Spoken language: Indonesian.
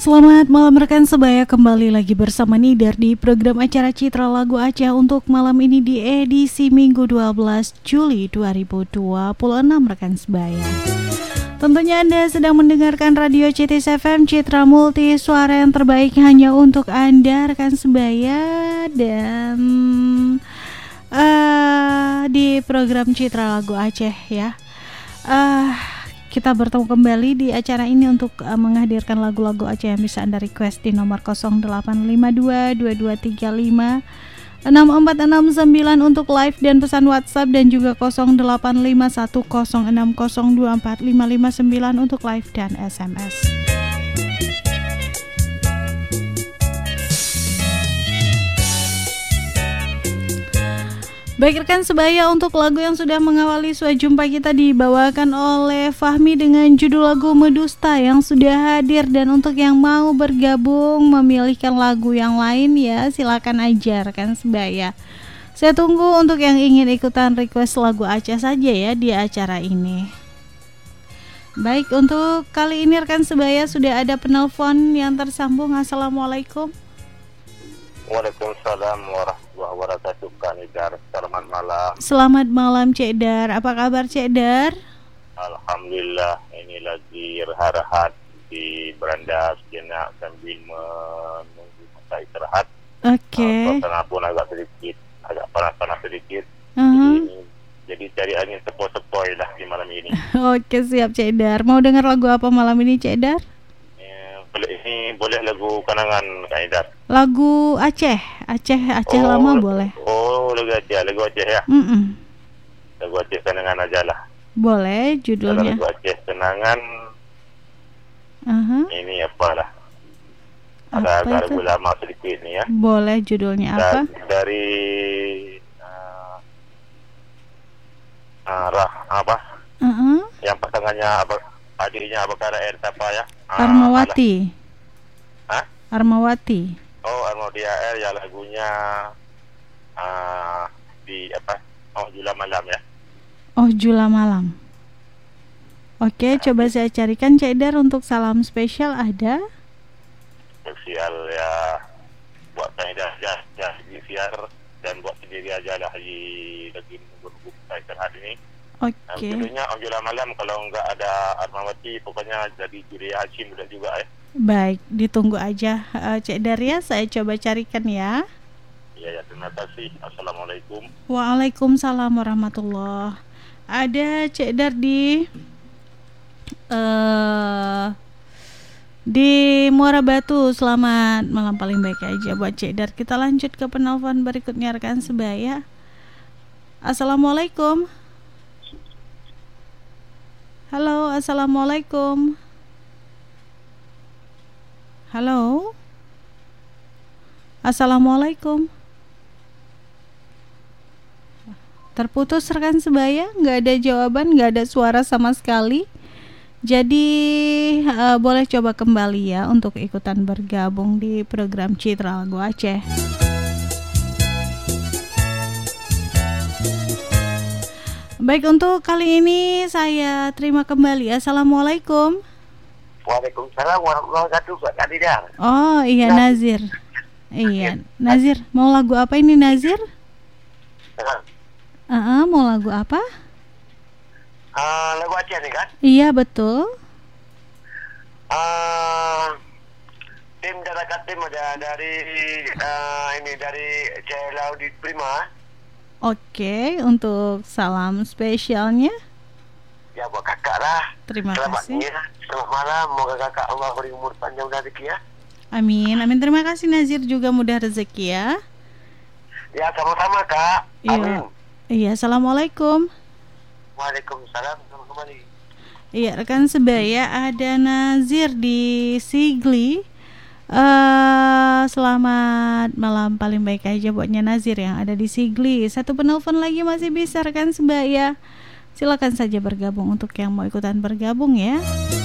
Selamat malam rekan sebaya, kembali lagi bersama Nidar di program acara Citra Lagu Aceh untuk malam ini di edisi Minggu 12 Juli 2026 rekan sebaya. Tentunya Anda sedang mendengarkan Radio CTS FM Citra Multi, suara yang terbaik hanya untuk Anda rekan sebaya. Dan di program Citra Lagu Aceh ya, kita bertemu kembali di acara ini untuk menghadirkan lagu-lagu Aceh yang bisa Anda request di nomor 0852 2235 6469 untuk live dan pesan WhatsApp, dan juga 085106024559 untuk live dan SMS. Baik rekan sebaya, untuk lagu yang sudah mengawali suara jumpa kita dibawakan oleh Fahmi dengan judul lagu Medusta yang sudah hadir. Dan untuk yang mau bergabung memilihkan lagu yang lain ya silakan aja rekan sebaya. Saya tunggu untuk yang ingin ikutan request lagu Aceh saja ya di acara ini. Baik, untuk kali ini rekan sebaya sudah ada penelpon yang tersambung. Assalamualaikum. Waalaikumsalam warahmatullahi wabarakatuh. Kanidar, selamat malam. Selamat malam Cek Dar. Apa kabar Cek Dar? Alhamdulillah, ini lagi rehat-rehat di beranda sejenak sambil menunggu masa istirahat. Oke. Suasana pun agak panas sedikit. Jadi cari angin sepoi-sepoi lah di malam ini. Oke, siap Cek Dar. Mau dengar lagu apa malam ini Cek Dar? Boleh lagu kenangan Kanidar. Lagu Aceh lama boleh. Lagu Aceh ya. Lagu Aceh kenangan aja lah. Boleh, judulnya. Lagu Aceh kenangan. Ini apalah. Ada lagu lama sedikit nih ya. Boleh, judulnya apa? Dari yang pasangannya adiknya Abakara siapa ya? Armawati. Armawati. Armawati AR ya, lagunya Jula Malam ya. Jula Malam. Oke, coba saya carikan Cek Dar. Untuk salam spesial ada? Spesial ya buat Kanidar aja di siar, dan buat sendiri aja lah lagi menunggu saya istirahat ini. Oke. Judulnya Jula Malam. Kalau enggak ada Armawati pokoknya jadi Juri Hashim udah juga ya. Baik, ditunggu aja Cek Dar ya, saya coba carikan ya. Iya, terima kasih. Assalamualaikum. Waalaikumsalam warahmatullahi. Ada Cek Dar di Muara Batu. Selamat malam, paling baik aja buat Cek Dar. Kita lanjut ke penelpon berikutnya rekan sebaya. Assalamualaikum. Halo, assalamualaikum. Halo, assalamualaikum. Terputus rekan sebaya, nggak ada jawaban, nggak ada suara sama sekali. Jadi boleh coba kembali ya untuk ikutan bergabung di program Citra Lagu Aceh. Baik, untuk kali ini saya terima kembali. Assalamualaikum. Waalaikumsalam warahmatullahi wabarakatuh, Pak Kanidar. Oh iya, Nazir. Iya, Nazir. Mau lagu apa ini Nazir? Mau lagu apa? Lagu Aceh nih kan? Iya, betul. Tim Darakat Tim ada dari Celau di Prima. Oke, untuk salam spesialnya ya buat kakak lah. Terima kasih. Selamat malam, moga kakak Allah beri umur panjang dan rezeki ya. Amin. Terima kasih Nazir, juga mudah rezeki ya. Ya, sama-sama Kak. Amin. Iya, assalamualaikum. Waalaikumsalam. Kembali. Iya, rekan sebaya, ada Nazir di Sigli. Selamat malam, paling baik aja buatnya Nazir yang ada di Sigli. Satu penelpon lagi masih bisa rekan sebaya. Silakan saja bergabung untuk yang mau ikutan bergabung ya.